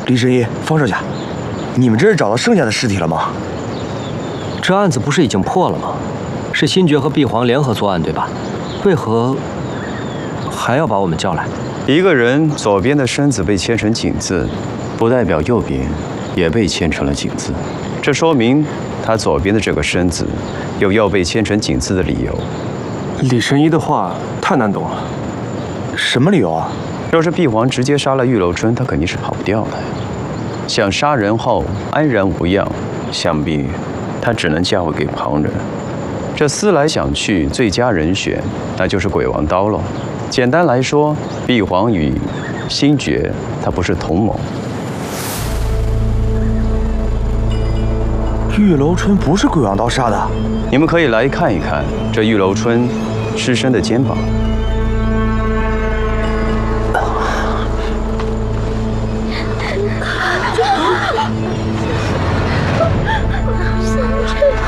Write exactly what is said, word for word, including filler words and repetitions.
李神医、方少侠，你们这是找到剩下的尸体了吗？ 这案子不是已经破了吗？是星爵和碧皇联合作案，对吧？为何还要把我们叫来？ 一个人左边的身子被牵成井字，不代表右边也被牵成了井字。这说明他左边的这个身子有要被牵成井字的理由。 李神医的话太难懂了。 什么理由啊？ 若是碧皇直接杀了玉楼春，他肯定是跑不掉的。想杀人后安然无恙，想必他只能嫁祸给旁人。这思来想去，最佳人选那就是鬼王刀了。简单来说，碧皇与星爵他不是同盟。 玉楼春不是鬼王刀杀的。 你们可以来看一看这玉楼春尸身的肩膀。